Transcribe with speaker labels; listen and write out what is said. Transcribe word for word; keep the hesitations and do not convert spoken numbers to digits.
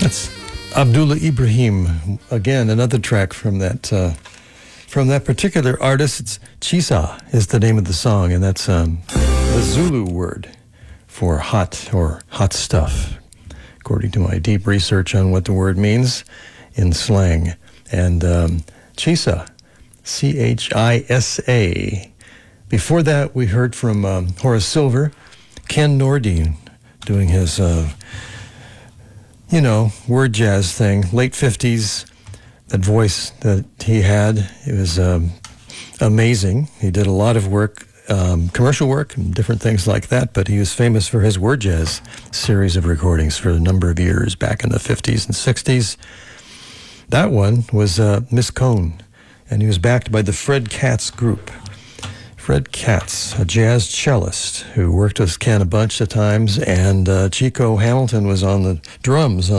Speaker 1: That's Abdullah Ibrahim. Again, another track from that uh, from that particular artist. It's Chisa is the name of the song, and that's um, the Zulu word for hot or hot stuff, according to my deep research on what the word means in slang. And um, Chisa, C H I S A. Before that, we heard from um, Horace Silver, Ken Nordine doing his, uh, you know, word jazz thing, late fifties, that voice that he had, it was um, amazing. He did a lot of work, um, commercial work and different things like that, but he was famous for his word jazz series of recordings for a number of years back in the fifties and sixties. That one was uh, Miss Cone, and he was backed by the Fred Katz Group. Fred Katz, a jazz cellist who worked with Ken a bunch of times, and uh, Chico Hamilton was on the drums on